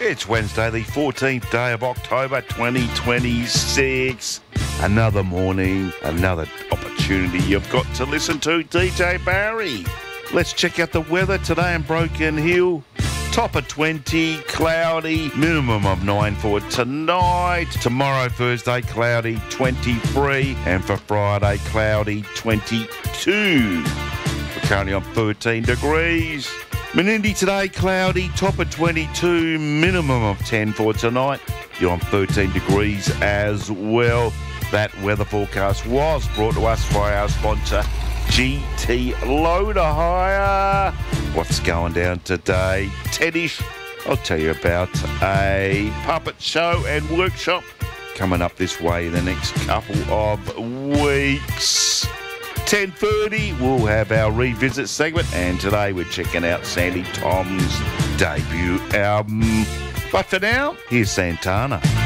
It's Wednesday, the 14th day of October 2026. Another morning, another opportunity you've got to listen to DJ Barry. Let's check out the weather today in Broken Hill. Top of 20, cloudy, minimum of 9 for tonight. Tomorrow, Thursday, cloudy, 23. And for Friday, cloudy, 22. We're currently on 13 degrees. Menindee today, cloudy, top of 22, minimum of 10 for tonight. You're on 13 degrees as well. That weather forecast was brought to us by our sponsor, GT Loader Hire. What's going down today? Teddish, I'll tell you about a puppet show and workshop coming up this way in the next couple of weeks. 10:30, we'll have our revisit segment, and today we're checking out Sandy Tom's debut album. But for now, here's Santana.